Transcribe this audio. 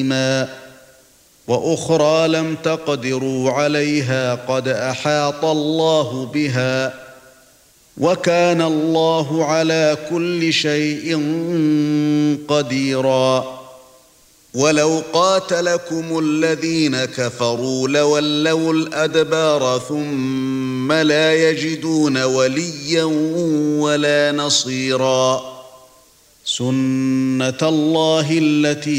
وأخرى لم تقدروا عليها قد أحاط الله بها وكان الله على كل شيء قديرا ولو قاتلكم الذين كفروا لولوا الأدبار ثم لا يجدون وليا ولا نصيرا سنة الله التي